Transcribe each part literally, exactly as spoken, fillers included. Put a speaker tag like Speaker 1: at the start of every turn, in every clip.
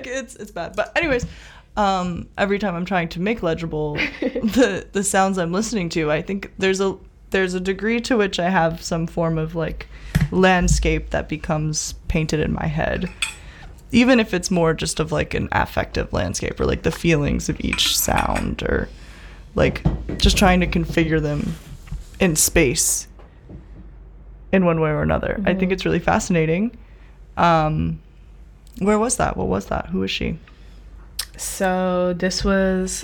Speaker 1: like it's it's bad. But anyways, um, every time I'm trying to make legible the the sounds I'm listening to, I think there's a there's a degree to which I have some form of like landscape that becomes painted in my head, even if it's more just of like an affective landscape or like the feelings of each sound or like just trying to configure them in space in one way or another. Mm-hmm. I think it's really fascinating. Um, where was that? What was that? Who was she?
Speaker 2: So this was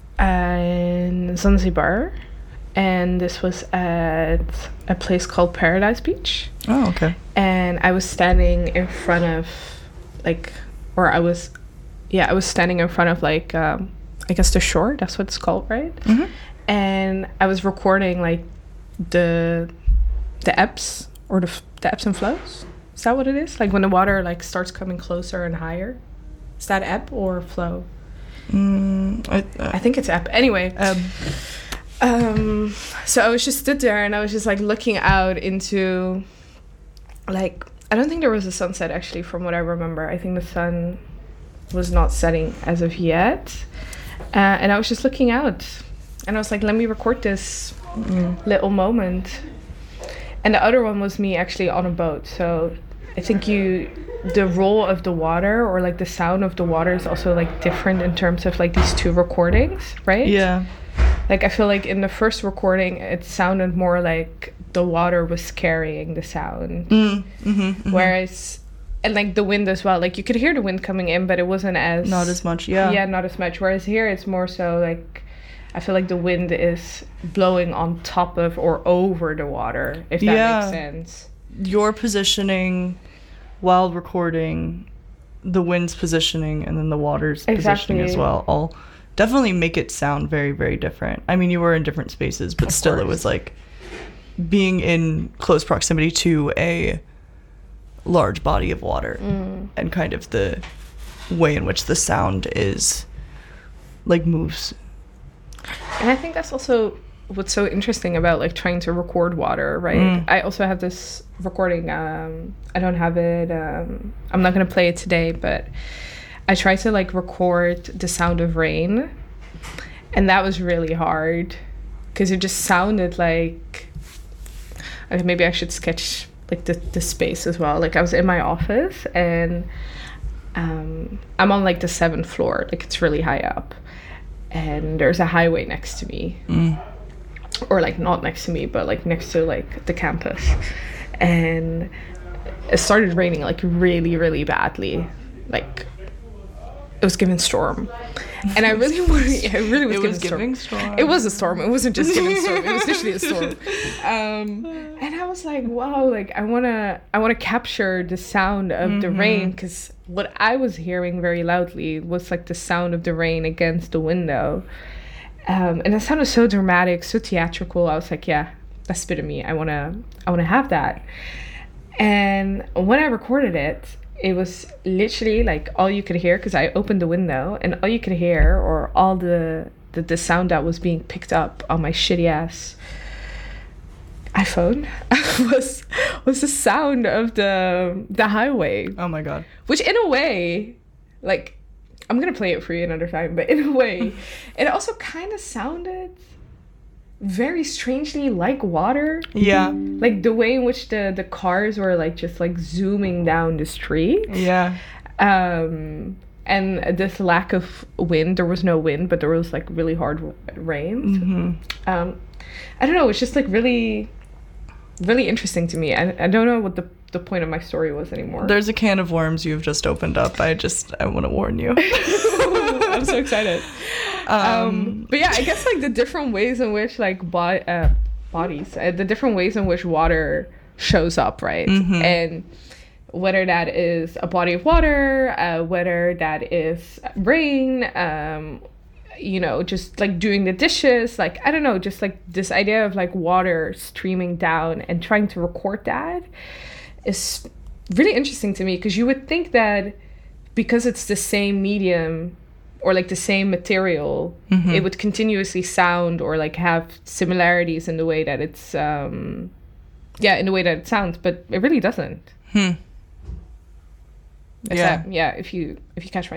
Speaker 2: in Zanzibar, and this was at a place called Paradise Beach.
Speaker 1: Oh, okay.
Speaker 2: And I was standing in front of, like, or I was, yeah, I was standing in front of, like, um, I guess the shore, that's what it's called, right?
Speaker 1: Mm-hmm.
Speaker 2: And I was recording, like, the the ebbs, or the, f- the ebbs and flows. Is that what it is? Like, when the water, like, starts coming closer and higher? Is that ebb or flow?
Speaker 1: Mm, I, uh,
Speaker 2: I think it's ebb. Anyway.
Speaker 1: Ebb.
Speaker 2: Um, so I was just stood there and I was just like looking out into, like, I don't think there was a sunset actually from what I remember. I think the sun was not setting as of yet. Uh, and I was just looking out and I was like, let me record this mm. little moment. And the other one was me actually on a boat. So I think you, the role of the water or like the sound of the water is also like different in terms of like these two recordings, right?
Speaker 1: Yeah.
Speaker 2: Like, I feel like in the first recording, it sounded more like the water was carrying the sound.
Speaker 1: Mm, mm-hmm, mm-hmm.
Speaker 2: Whereas, and like the wind as well. Like, you could hear the wind coming in, but it wasn't as...
Speaker 1: Not as much, yeah.
Speaker 2: Yeah, not as much. Whereas here, it's more so like, I feel like the wind is blowing on top of or over the water, if that
Speaker 1: yeah.
Speaker 2: makes sense.
Speaker 1: Your positioning while recording, the wind's positioning, and then the water's
Speaker 2: exactly.
Speaker 1: positioning as well. All... definitely make it sound very, very different. I mean, you were in different spaces, but
Speaker 2: of
Speaker 1: still
Speaker 2: course.
Speaker 1: It was like being in close proximity to a large body of water mm. and kind of the way in which the sound is like moves.
Speaker 2: And I think that's also what's so interesting about like trying to record water, right? Mm. I also have this recording. Um, I don't have it. Um, I'm not going to play it today, but I tried to like record the sound of rain, and that was really hard because it just sounded like, okay, maybe I should sketch like the, the space as well. Like, I was in my office and um, I'm on like the seventh floor, like it's really high up, and there's a highway next to me mm. or like not next to me, but like next to like the campus, and it started raining like really, really badly. Like, it was giving storm, and I really wanted. I really was,
Speaker 1: it
Speaker 2: giving,
Speaker 1: was
Speaker 2: storm.
Speaker 1: giving storm.
Speaker 2: It was a storm. It wasn't just giving storm. It was literally a storm. Um, and I was like, wow, like I wanna, I wanna capture the sound of mm-hmm. the rain, because what I was hearing very loudly was like the sound of the rain against the window, um, and it sounded so dramatic, so theatrical. I was like, yeah, that's a bit of me. I wanna, I wanna have that. And when I recorded it, it was literally like all you could hear, because I opened the window, and all you could hear, or all the, the the sound that was being picked up on my shitty ass iPhone was was the sound of the the highway.
Speaker 1: Oh my god.
Speaker 2: Which in a way, like, I'm gonna play it for you another time, but in a way, it also kind of sounded very strangely like water.
Speaker 1: Yeah.
Speaker 2: Like the way in which the the cars were like just like zooming down the street.
Speaker 1: Yeah.
Speaker 2: Um and this lack of wind, there was no wind, but there was like really hard rain.
Speaker 1: Mm-hmm.
Speaker 2: Um I don't know, it's just like really really interesting to me. I, I don't know what the the point of my story was anymore.
Speaker 1: There's a can of worms you've just opened up. I just I want to warn you.
Speaker 2: I'm so excited. Um, um, but yeah, I guess like the different ways in which like bo- uh, bodies, uh, the different ways in which water shows up, right? Mm-hmm. And whether that is a body of water, uh, whether that is rain, um, you know, just like doing the dishes, like, I don't know, just like this idea of like water streaming down and trying to record that is really interesting to me, because you would think that because it's the same medium or like the same material, mm-hmm. it would continuously sound or like have similarities in the way that it's um yeah in the way that it sounds, but it really doesn't.
Speaker 1: hmm
Speaker 2: It's
Speaker 1: yeah
Speaker 2: that, yeah if you if you catch my